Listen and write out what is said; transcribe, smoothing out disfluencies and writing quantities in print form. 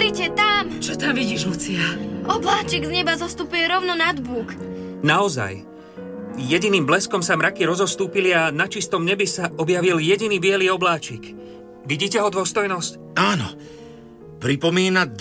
Pozrite tam! Čo tam vidíš, Lucia? Obláčik z neba zostupuje rovno nad búk. Naozaj. Jediným bleskom sa mraky rozostúpili a na čistom nebi sa objavil jediný biely obláčik. Vidíte ho, dôstojnosť? Áno. Pripomína